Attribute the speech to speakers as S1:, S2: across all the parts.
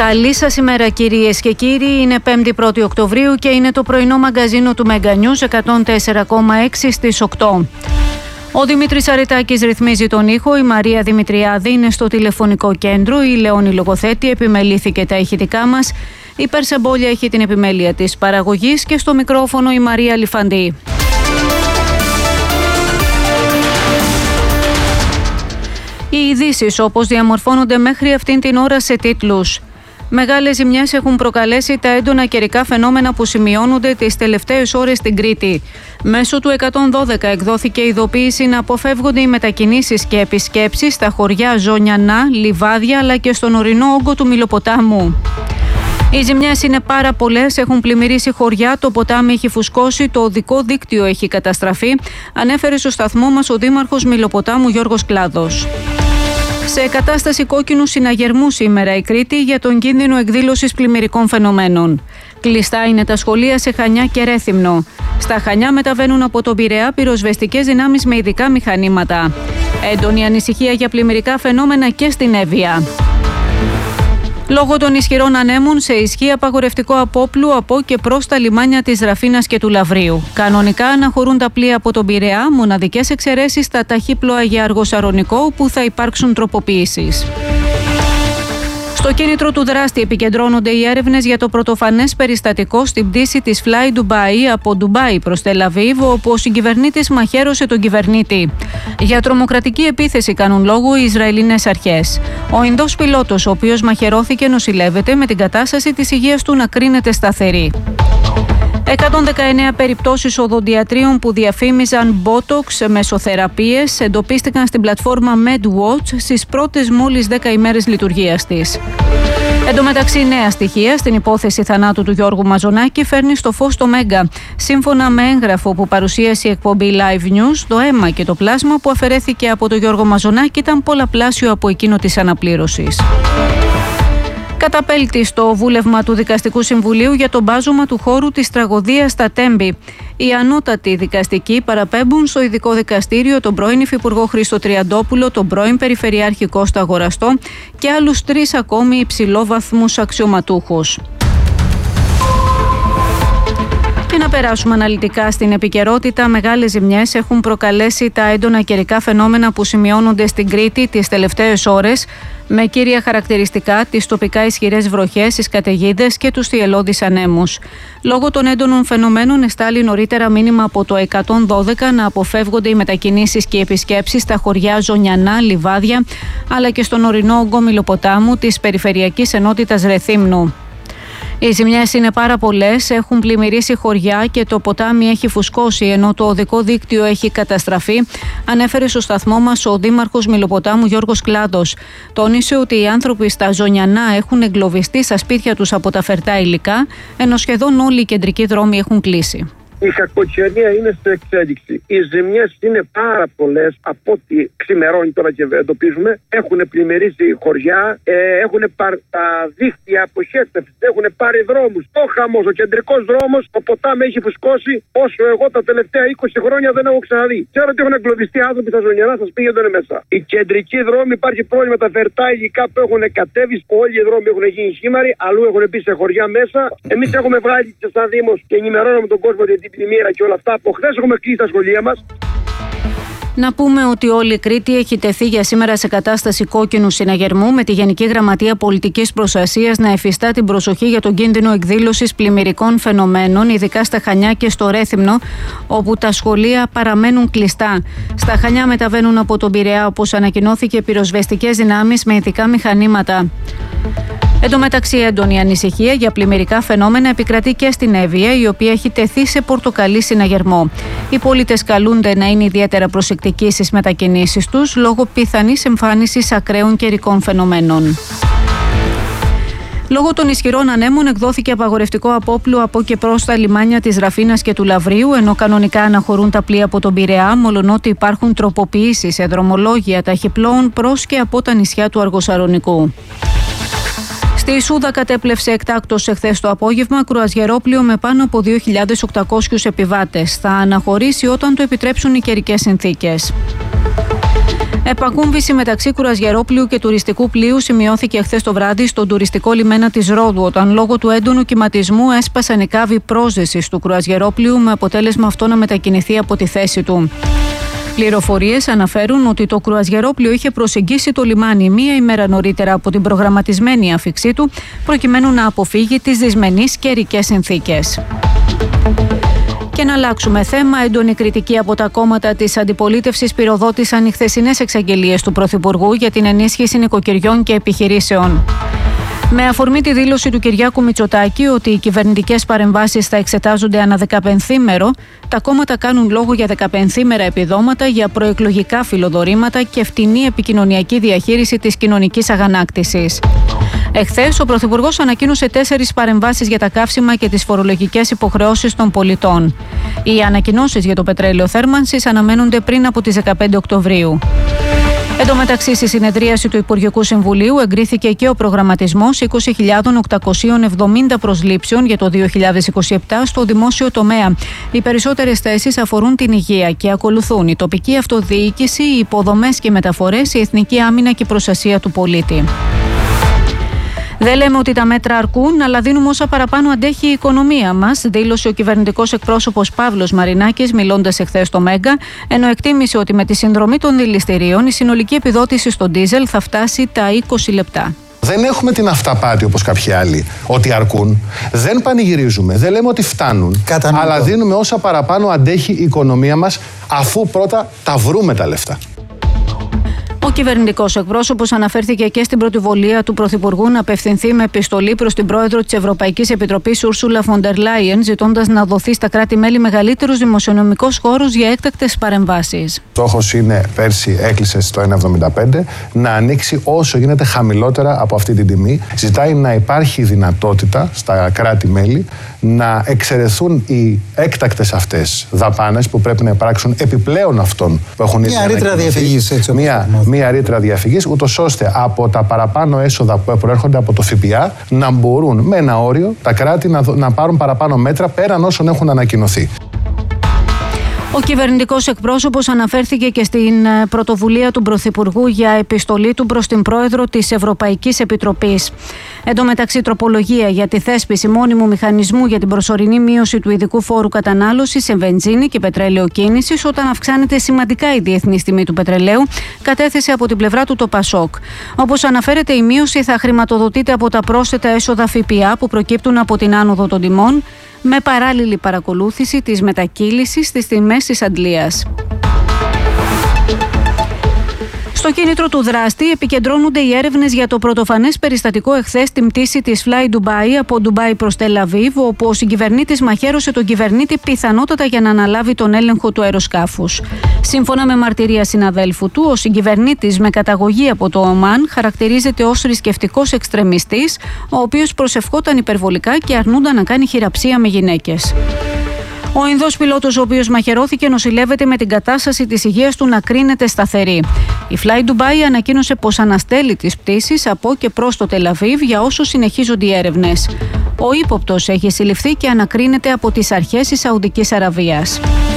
S1: Καλή σας ημέρα κυρίες και κύριοι, είναι 5η Οκτωβρίου και είναι το πρωινό μαγκαζίνο του Mega News 104,6 στις 8. Ο Δημήτρης Αρετάκης ρυθμίζει τον ήχο, η Μαρία Δημητριάδη είναι στο τηλεφωνικό κέντρο, η Λεόνη Λογοθέτη επιμελήθηκε τα ηχητικά μας, η Περσεμπόλια έχει την επιμέλεια της παραγωγής και στο μικρόφωνο η Μαρία Λιφαντή. Οι ειδήσεις όπως διαμορφώνονται μέχρι αυτήν την ώρα σε τίτλους. Μεγάλες ζημιές έχουν προκαλέσει τα έντονα καιρικά φαινόμενα που σημειώνονται τις τελευταίες ώρες στην Κρήτη. Μέσω του 112 εκδόθηκε ειδοποίηση να αποφεύγονται οι μετακινήσεις και επισκέψεις στα χωριά Ζωνιανά, Λιβάδια αλλά και στον ορεινό όγκο του Μυλοποτάμου. Οι ζημιές είναι πάρα πολλές, έχουν πλημμυρίσει χωριά, το ποτάμι έχει φουσκώσει, το οδικό δίκτυο έχει καταστραφεί, ανέφερε στο σταθμό μας ο Δήμαρχος Μυλοποτάμου Γιώργος Κλάδος. Σε κατάσταση κόκκινου συναγερμού σήμερα η Κρήτη για τον κίνδυνο εκδήλωσης πλημμυρικών φαινομένων. Κλειστά είναι τα σχολεία σε Χανιά και Ρέθυμνο. Στα Χανιά μεταβαίνουν από τον Πειραιά πυροσβεστικές δυνάμεις με ειδικά μηχανήματα. Έντονη ανησυχία για πλημμυρικά φαινόμενα και στην Εύβοια. Λόγω των ισχυρών ανέμων σε ισχύ απαγορευτικό απόπλου από και προς τα λιμάνια της Ραφίνας και του Λαυρίου. Κανονικά αναχωρούν τα πλοία από τον Πειραιά, μοναδικές εξαιρέσεις στα ταχύπλοα για Αργοσαρονικό, όπου θα υπάρξουν τροποποιήσεις. Στο κίνητρο του δράστη επικεντρώνονται οι έρευνες για το πρωτοφανές περιστατικό στην πτήση της Fly Dubai από Ντουμπάι προς Τελαβίβ, όπου ο συγκυβερνήτης μαχαίρωσε τον κυβερνήτη. Για τρομοκρατική επίθεση κάνουν λόγο οι Ισραηλινές αρχές. Ο Ινδός πιλότος, ο οποίος μαχαιρώθηκε, νοσηλεύεται με την κατάσταση της υγείας του να κρίνεται σταθερή. 119 περιπτώσεις οδοντιατρίων που διαφήμιζαν botox μεσοθεραπείες εντοπίστηκαν στην πλατφόρμα MedWatch στις πρώτες μόλις 10 ημέρες λειτουργίας της. Εν τω μεταξύ, νέα στοιχεία στην υπόθεση θανάτου του Γιώργου Μαζονάκη φέρνει στο φως το Μέγκα. Σύμφωνα με έγγραφο που παρουσίασε η εκπομπή Live News, το αίμα και το πλάσμα που αφαιρέθηκε από τον Γιώργο Μαζονάκη ήταν πολλαπλάσιο από εκείνο της αναπλήρωσης. Καταπέλτη στο βούλευμα του Δικαστικού Συμβουλίου για το μπάζωμα του χώρου της τραγωδίας στα Τέμπη. Οι ανώτατοι δικαστικοί παραπέμπουν στο ειδικό δικαστήριο τον πρώην Υφυπουργό Χρήστο Τριαντόπουλο, τον πρώην Περιφερειάρχη Κώστα Αγοραστό και άλλους 3 ακόμη υψηλόβαθμους αξιωματούχους. Και να περάσουμε αναλυτικά στην επικαιρότητα, μεγάλες ζημιές έχουν προκαλέσει τα έντονα καιρικά φαινόμενα που σημειώνονται στην Κρήτη τις τελευταίες ώρες, με κύρια χαρακτηριστικά τις τοπικά ισχυρές βροχές, τις καταιγίδες και τους θυελλώδεις ανέμους. Λόγω των έντονων φαινομένων εστάλει νωρίτερα μήνυμα από το 112 να αποφεύγονται οι μετακινήσεις και οι επισκέψεις στα χωριά Ζωνιανά, Λιβάδια, αλλά και στον ορεινό όγκο Μυλοποτάμου της Περιφερειακής Ενότητας Ρεθύμνου. Οι ζημιές είναι πάρα πολλές, έχουν πλημμυρίσει χωριά και το ποτάμι έχει φουσκώσει, ενώ το οδικό δίκτυο έχει καταστραφεί, ανέφερε στο σταθμό μας ο Δήμαρχος Μυλοποτάμου Γιώργος Κλάδος. Τόνισε ότι οι άνθρωποι στα Ζωνιανά έχουν εγκλωβιστεί στα σπίτια τους από τα φερτά υλικά, ενώ σχεδόν όλοι οι κεντρικοί δρόμοι έχουν κλείσει.
S2: Η κακοκαιρία είναι σε εξέλιξη. Οι ζημιές είναι πάρα πολλές από ό,τι ξημερώνει τώρα και εντοπίζουμε. Έχουν πλημμυρίσει χωριά, έχουν πάρει τα δίχτυα αποχέτευσης, έχουν πάρει δρόμους. Ο χαμός, ο κεντρικός δρόμος, το ποτάμι έχει φουσκώσει όσο εγώ τα τελευταία 20 χρόνια δεν έχω ξαναδεί. Ξέρω ότι έχουν εγκλωβιστεί άνθρωποι στα Ζωνιανά, σας πήγαινε μέσα. Οι κεντρικοί δρόμοι υπάρχει πρόβλημα, τα φερτά υλικά που έχουν κατέβει, όλοι οι δρόμοι έχουν γίνει χήμαροι, αλλού έχουν μπει σε χωριά μέσα. Εμείς έχουμε βγάλει και σαν Δήμος και ενημερώνουμε τον κόσμο για την πλημμύρα και όλα αυτά. Από χθες έχουμε κλείσει τα σχολεία μας.
S1: Να πούμε ότι όλη η Κρήτη έχει τεθεί για σήμερα σε κατάσταση κόκκινου συναγερμού, με τη Γενική Γραμματεία Πολιτικής Προστασίας να εφιστά την προσοχή για τον κίνδυνο εκδήλωσης πλημμυρικών φαινομένων, ειδικά στα Χανιά και στο Ρέθυμνο, όπου τα σχολεία παραμένουν κλειστά. Στα Χανιά μεταβαίνουν από τον Πειραιά, όπως ανακοινώθηκε, πυροσβεστικές δυνάμεις με ειδικά μηχανήματα. Εν τω μεταξύ, έντονη ανησυχία για πλημμυρικά φαινόμενα επικρατεί και στην Εύβοια, η οποία έχει τεθεί σε πορτοκαλί συναγερμό. Οι πολίτες καλούνται να είναι ιδιαίτερα προσεκτικοί στις μετακινήσεις τους, λόγω πιθανής εμφάνισης ακραίων καιρικών φαινομένων. Λόγω των ισχυρών ανέμων εκδόθηκε απαγορευτικό απόπλου από και προς τα λιμάνια της Ραφίνας και του Λαυρίου, ενώ κανονικά αναχωρούν τα πλοία από τον Πειραιά, μολονότι υπάρχουν τροποποιήσεις σε δρομολόγια ταχυπλώων προς και από τα νησιά του Αργοσαρονικού. Στη Σούδα κατέπλευσε εκτάκτως εχθές το απόγευμα κρουαζιερόπλοιο με πάνω από 2.800 επιβάτες. Θα αναχωρήσει όταν το επιτρέψουν οι καιρικές συνθήκες. Επακούμβηση μεταξύ κρουαζιερόπλοιου και τουριστικού πλοίου σημειώθηκε χθες το βράδυ στον τουριστικό λιμένα της Ρόδου, όταν λόγω του έντονου κυματισμού έσπασαν οι κάβοι πρόσδεσης του κρουαζιερόπλοιου, με αποτέλεσμα αυτό να μετακινηθεί από τη θέση του. Πληροφορίες αναφέρουν ότι το κρουαζιερόπλοιο είχε προσεγγίσει το λιμάνι μία ημέρα νωρίτερα από την προγραμματισμένη άφιξή του, προκειμένου να αποφύγει τις δυσμενείς καιρικές συνθήκες. Και να αλλάξουμε θέμα, έντονη κριτική από τα κόμματα της αντιπολίτευσης πυροδότησαν οι χθεσινές εξαγγελίες του Πρωθυπουργού για την ενίσχυση νοικοκυριών και επιχειρήσεων. Με αφορμή τη δήλωση του Κυριάκου Μητσοτάκη ότι οι κυβερνητικές παρεμβάσεις θα εξετάζονται ανά 15μέρο, τα κόμματα κάνουν λόγο για 15μέρα επιδόματα για προεκλογικά φιλοδορήματα και φτηνή επικοινωνιακή διαχείριση της κοινωνικής αγανάκτησης. Εχθές, ο Πρωθυπουργός ανακοίνωσε 4 παρεμβάσεις για τα καύσιμα και τις φορολογικές υποχρεώσεις των πολιτών. Οι ανακοινώσεις για το πετρέλαιο θέρμανσης αναμένονται πριν από τις 15 Οκτωβρίου. Εν τω μεταξύ, στη συνεδρίαση του Υπουργικού Συμβουλίου εγκρίθηκε και ο προγραμματισμός 20.870 προσλήψεων για το 2027 στο δημόσιο τομέα. Οι περισσότερες θέσεις αφορούν την υγεία και ακολουθούν η τοπική αυτοδιοίκηση, οι υποδομές και μεταφορές, η εθνική άμυνα και η προστασία του πολίτη. Δεν λέμε ότι τα μέτρα αρκούν, αλλά δίνουμε όσα παραπάνω αντέχει η οικονομία μας, δήλωσε ο κυβερνητικός εκπρόσωπος Παύλος Μαρινάκης, μιλώντας εχθές στο Μέγκα, ενώ εκτίμησε ότι με τη συνδρομή των δηληστηρίων η συνολική επιδότηση στο ντίζελ θα φτάσει τα 20 λεπτά.
S3: Δεν έχουμε την αυταπάτη όπως κάποιοι άλλοι, ότι αρκούν. Δεν πανηγυρίζουμε, δεν λέμε ότι φτάνουν, αλλά δίνουμε όσα παραπάνω αντέχει η οικονομία μας, αφού πρώτα τα βρούμε τα λεφτά.
S1: Ο κυβερνητικός εκπρόσωπος αναφέρθηκε και στην πρωτοβουλία του Πρωθυπουργού να απευθυνθεί με επιστολή προς την πρόεδρο της Ευρωπαϊκής Επιτροπής Ursula von der Leyen, ζητώντας να δοθεί στα κράτη-μέλη μεγαλύτερος δημοσιονομικός χώρος για έκτακτες παρεμβάσεις.
S3: Στόχος είναι, πέρσι έκλεισε στο 1,75, να ανοίξει όσο γίνεται χαμηλότερα από αυτή την τιμή. Ζητάει να υπάρχει δυνατότητα στα κράτη-μέλη να εξαιρεθούν οι έκτακτες αυτές δαπάνες που πρέπει να υπάρξουν επιπλέον αυτών που έχουν ήδη ανακοινωθεί. Μία ρήτρα διαφυγής, ούτως ώστε από τα παραπάνω έσοδα που προέρχονται από το ΦΠΑ να μπορούν με ένα όριο τα κράτη να πάρουν παραπάνω μέτρα πέραν όσων έχουν ανακοινωθεί.
S1: Ο κυβερνητικός εκπρόσωπος αναφέρθηκε και στην πρωτοβουλία του Πρωθυπουργού για επιστολή του προς την πρόεδρο της Ευρωπαϊκής Επιτροπής. Εν τω μεταξύ, τροπολογία για τη θέσπιση μόνιμου μηχανισμού για την προσωρινή μείωση του ειδικού φόρου κατανάλωσης σε βενζίνη και πετρέλαιο κίνησης όταν αυξάνεται σημαντικά η διεθνής τιμή του πετρελαίου, κατέθεσε από την πλευρά του το ΠΑΣΟΚ. Όπως αναφέρεται, η μείωση θα χρηματοδοτείται από τα πρόσθετα έσοδα ΦΠΑ που προκύπτουν από την άνοδο των τιμών, με παράλληλη παρακολούθηση της μετακύλησης στις τιμές της αντλίας. Στο κίνητρο του δράστη επικεντρώνονται οι έρευνες για το πρωτοφανές περιστατικό εχθές στην πτήση της Fly Dubai από Ντουμπάι προς Τελ Αβίβ, όπου ο συγκυβερνήτης μαχαίρωσε τον κυβερνήτη πιθανότατα για να αναλάβει τον έλεγχο του αεροσκάφους. Σύμφωνα με μαρτυρία συναδέλφου του, ο συγκυβερνήτης με καταγωγή από το Ομάν χαρακτηρίζεται ως θρησκευτικός εξτρεμιστής, ο οποίος προσευχόταν υπερβολικά και αρνούνταν να κάνει χειραψία με γυναίκες. Ο Ινδός πιλότος, ο οποίος μαχαιρώθηκε, νοσηλεύεται με την κατάσταση της υγείας του να κρίνεται σταθερή. Η Fly Dubai ανακοίνωσε πως αναστέλει τις πτήσεις από και προς το Τελ Αβίβ για όσο συνεχίζονται οι έρευνες. Ο ύποπτος έχει συλληφθεί και ανακρίνεται από τις αρχές της Σαουδικής Αραβίας.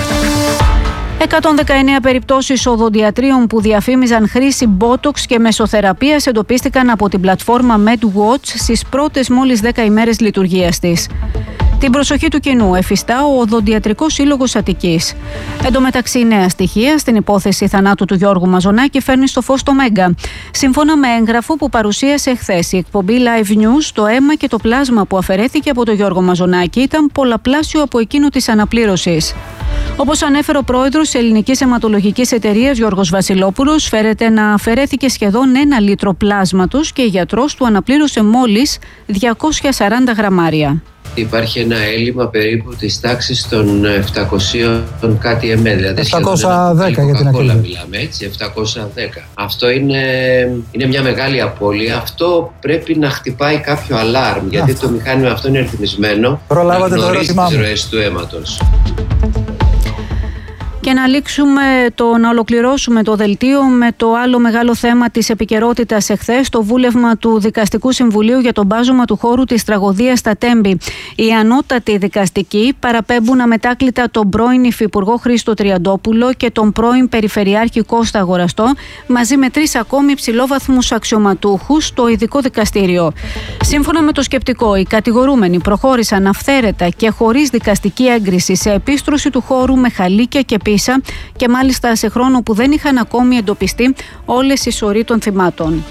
S1: 119 περιπτώσεις οδοντιατρίων που διαφήμιζαν χρήση μπότοξ και μεσοθεραπείας εντοπίστηκαν από την πλατφόρμα MedWatch στις πρώτες μόλις 10 ημέρες λειτουργίας της. Την προσοχή του κοινού εφιστά ο Οδοντιατρικός Σύλλογος Αττικής. Εν τω μεταξύ, νέα στοιχεία στην υπόθεση θανάτου του Γιώργου Μαζονάκη φέρνει στο φως το Μέγκα. Σύμφωνα με έγγραφο που παρουσίασε χθες η εκπομπή Live News, το αίμα και το πλάσμα που αφαιρέθηκε από τον Γιώργο Μαζονάκη ήταν πολλαπλάσιο από εκείνο της αναπλήρωσης. Όπως ανέφερε ο πρόεδρος της Ελληνικής Αιματολογικής Εταιρείας Γιώργος Βασιλόπουλος, φέρεται να αφαιρέθηκε σχεδόν 1 λίτρο πλάσματος και η γιατρός του αναπλήρωσε μόλις 240 γραμμάρια.
S4: Υπάρχει ένα έλλειμμα περίπου της τάξης των 700 κάτι εμέ, δηλαδή
S5: 710 για την ακρίβεια.
S4: Μιλάμε έτσι, 710. Αυτό είναι μια μεγάλη απώλεια. Αυτό πρέπει να χτυπάει κάποιο αλάρμ, γιατί το μηχάνημα αυτό είναι ρυθμισμένο.
S5: Προλάβατε το ερώτημά μου.
S4: Τις ροές του αίματος.
S1: Και να ολοκληρώσουμε το δελτίο με το άλλο μεγάλο θέμα της επικαιρότητας εχθές, το βούλευμα του Δικαστικού Συμβουλίου για το μπάζωμα του χώρου της τραγωδίας στα Τέμπη. Οι ανώτατοι δικαστικοί παραπέμπουν αμετάκλητα τον πρώην Υφυπουργό Χρήστο Τριαντόπουλο και τον πρώην Περιφερειάρχη Κώστα Αγοραστό, μαζί με 3 ακόμη υψηλόβαθμους αξιωματούχους στο ειδικό δικαστήριο. Σύμφωνα με το σκεπτικό, οι κατηγορούμενοι προχώρησαν αυθαίρετα και χωρίς δικαστική έγκριση σε επίστρωση του χώρου με χαλίκια και πίσα, και μάλιστα σε χρόνο που δεν είχαν ακόμη εντοπιστεί όλες οι σωροί των θυμάτων.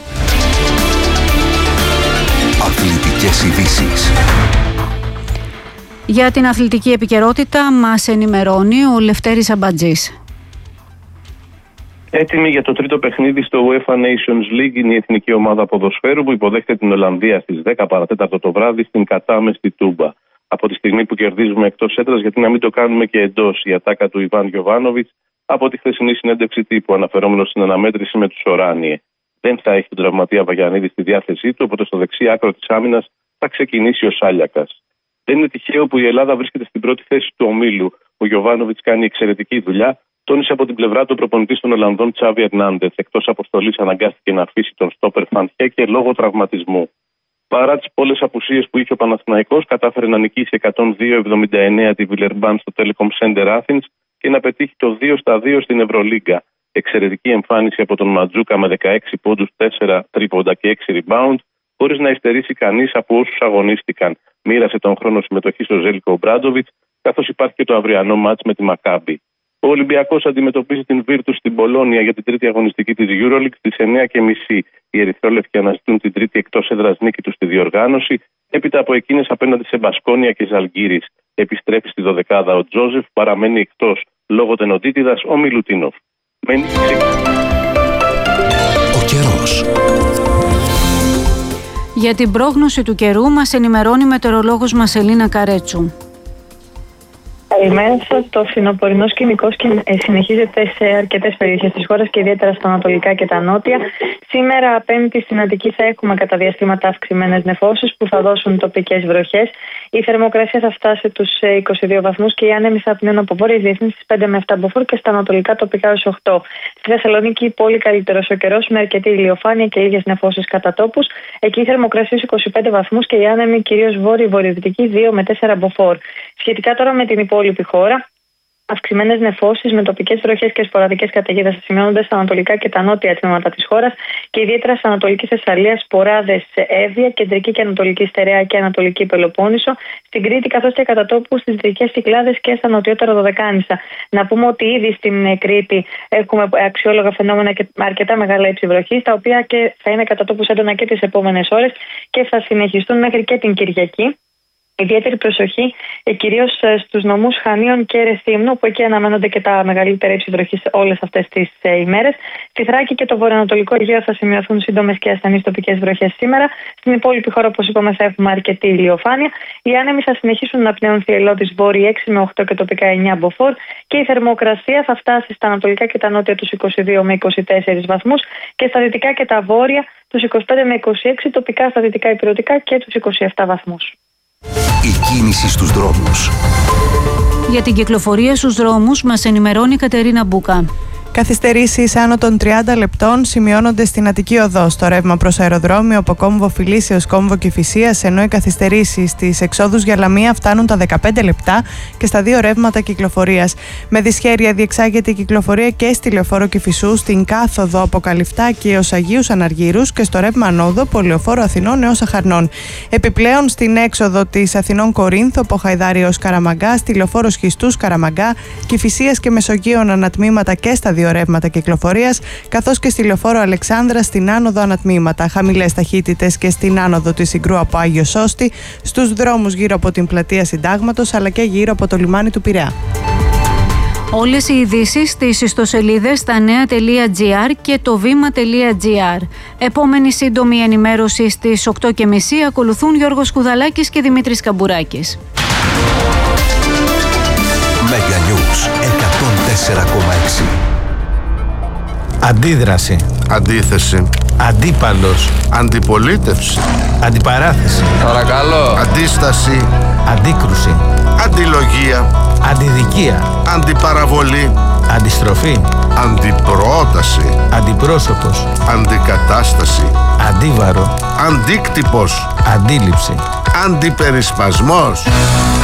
S6: Αθλητικές ειδήσεις.
S1: Για την αθλητική επικαιρότητα μας ενημερώνει ο Λευτέρης Αμπατζής.
S7: Έτοιμη για το τρίτο παιχνίδι στο UEFA Nations League είναι η εθνική ομάδα ποδοσφαίρου που υποδέχεται την Ολλανδία στις 10 παρατέταρτο το βράδυ στην Κατάμε στη Τούμπα. Από τη στιγμή που κερδίζουμε εκτός έδρας, γιατί να μην το κάνουμε και εντός? Η ατάκα του Ιβάν Γιοβάνοβιτς από τη χθεσινή συνέντευξη τύπου, αναφερόμενος στην αναμέτρηση με τους Οράνιε. Δεν θα έχει τον τραυματία Βαγιανίδη στη διάθεσή του, οπότε στο δεξί άκρο της άμυνας θα ξεκινήσει ο Σάλιακας. Δεν είναι τυχαίο που η Ελλάδα βρίσκεται στην πρώτη θέση του ομίλου. Ο Γιοβάνοβιτς κάνει εξαιρετική δουλειά. Τόνισε από την πλευρά του προπονητής των Ολλανδών Τσάβι Ερνάντεθ. Εκτός αποστολής αναγκάστηκε να αφήσει τον στόπερ Φαντιέκε λόγω τραυματισμού. Παρά τις πολλές απουσίες που είχε ο Παναθηναϊκός, κατάφερε να νικήσει 102-79 τη Βιλερμπάν στο Telecom Center Athens και να πετύχει το 2-2 στην Ευρωλίγκα. Εξαιρετική εμφάνιση από τον Ματζούκα με 16 πόντους, 4 τρίποντα και 6 rebound, χωρίς να υστερήσει κανείς από όσους αγωνίστηκαν. Μοίρασε τον χρόνο συμμετοχής στο Ζέλικο Ομπράντοβιτς, καθώς υπάρχει και το αυριανό μάτς με τη Μακάμπι. Ο Ολυμπιακός αντιμετωπίζει την Βίρτους στην Πολόνια για την τρίτη αγωνιστική της EuroLeague στις 9:30. Οι ερυθρόλευκοι αναζητούν την τρίτη εκτός έδρας νίκη τους στη διοργάνωση, έπειτα από εκείνες απέναντι σε Μπασκόνια και Ζαλγκίρις. Επιστρέφει στη δωδεκάδα ο Τζόζεφ, παραμένει εκτός λόγω τενοτίτιδας ο Μιλουτίνοφ.
S6: Ο καιρός.
S1: Για την πρόγνωση του καιρού μας ενημερώνει η μετεωρολόγος μας Ελίνα Καρέτσου.
S8: Καλημέρα σας. Το φθινοπορεινό σκηνικό συνεχίζεται σε αρκετές περιοχές της χώρας και ιδιαίτερα στα ανατολικά και τα νότια. Σήμερα, Πέμπτη, στην Αττική θα έχουμε κατά διαστήματα αυξημένες νεφώσεις που θα δώσουν τοπικές βροχές. Η θερμοκρασία θα φτάσει τους 22 βαθμούς και οι άνεμοι θα πνέουν από βόρειες διεθνείς στις 5 με 7 μποφόρ και στα ανατολικά τοπικά ως 8. Στη Θεσσαλονίκη, πολύ καλύτερος ο καιρός με αρκετή ηλιοφάνεια και λίγες νεφώσεις κατά τόπους. Εκεί η θερμοκρασία στους 25 βαθμούς και οι άνεμοι κυρίως βόρειο-βορειοδυτικοί 2 με 4 μποφόρ. Σχετικά τώρα με την υπόλοιπη χώρα, αυξημένες νεφώσεις με τοπικές βροχές και σποραδικές καταιγίδες θα σημειώνονται στα ανατολικά και τα νότια τμήματα της χώρας και ιδιαίτερα στα ανατολική Θεσσαλία, σποράδες σε Εύβοια, κεντρική και ανατολική Στερεά και ανατολική Πελοπόννησο, στην Κρήτη καθώς και κατά τόπου στις δυτικές Κυκλάδες και στα νοτιότερα Δωδεκάνησα. Να πούμε ότι ήδη στην Κρήτη έχουμε αξιόλογα φαινόμενα και αρκετά μεγάλα ύψη βροχής, τα οποία και θα είναι κατά τόπου έντονα και τις επόμενες ώρες και θα συνεχιστούν μέχρι και την Κυριακή. Ιδιαίτερη προσοχή κυρίως στους νομούς Χανίων και Ρεθύμνου, που εκεί αναμένονται και τα μεγαλύτερα ύψη βροχής όλες αυτές τις ημέρες. Στη Θράκη και το βορειοανατολικό Αιγαίο θα σημειωθούν σύντομες και ασθενείς τοπικές βροχές σήμερα. Στην υπόλοιπη χώρα, όπως είπαμε, θα έχουμε αρκετή ηλιοφάνεια. Οι άνεμοι θα συνεχίσουν να πνέουν θυελλώδης βόρειοι 6 με 8 και τοπικά 9 μποφόρ και η θερμοκρασία θα φτάσει στα ανατολικά και τα νότια τους 22 με 24 βαθμούς και στα δυτικά και τα βόρεια τους 25 με 26, τοπικά στα δυτικά υπηρετικά και τους 27 βαθμούς.
S6: Η κίνηση στους δρόμους.
S1: Για την κυκλοφορία στους δρόμους μας ενημερώνει η Κατερίνα Μπούκα.
S9: Καθυστερήσεις άνω των 30 λεπτών σημειώνονται στην Αττική Οδό στο ρεύμα προς αεροδρόμιο από κόμβο Φιλής έως κόμβο Κηφισίας, ενώ οι καθυστερήσεις στις εξόδους για Λαμία φτάνουν τα 15 λεπτά και στα δύο ρεύματα κυκλοφορίας. Με δυσχέρεια διεξάγεται η κυκλοφορία και στη λεωφόρο Κηφισού, στην κάθοδο από Καλυφτάκη έως Αγίους Αναργύρους και στο ρεύμα ανόδο από λεωφόρο Αθηνών έως Αχαρνών. Επιπλέον στην έξοδο της Αθηνών Κορίνθου από Χαϊδάρη έως Καραμαγκά, στη λεωφόρο Σχιστούς Καραμαγκά, Κηφισίας και Μεσογείων ανατμήματα και στα δύο ρεύματα κυκλοφορίας, καθώς και στη λεωφόρο Αλεξάνδρα στην άνοδο ανατμήματα. Χαμηλές ταχύτητες και στην άνοδο της Συγκρού από Άγιο Σώστη, στους δρόμους γύρω από την πλατεία Συντάγματος αλλά και γύρω από το λιμάνι του Πειραιά.
S1: Όλες οι ειδήσεις στις ιστοσελίδες stanea.gr και το βήμα.gr. Επόμενη σύντομη ενημέρωση στις 8:30 ακολουθούν Γιώργος Κουδαλάκης και Δημήτρης Καμπουράκης.
S6: Mega News 104,6.
S10: Αντίδραση.
S11: Αντίθεση.
S10: Αντίπαλος.
S11: Αντιπολίτευση.
S10: Αντιπαράθεση.
S11: Παρακαλώ. Αντίσταση.
S10: Αντίκρουση.
S11: Αντιλογία.
S10: Αντιδικία.
S11: Αντιπαραβολή.
S10: Αντιστροφή.
S11: Αντιπρόταση.
S10: Αντιπρόσωπος.
S11: Αντικατάσταση.
S10: Αντίβαρο.
S11: Αντίκτυπος.
S10: Αντίληψη.
S11: Αντιπερισπασμός.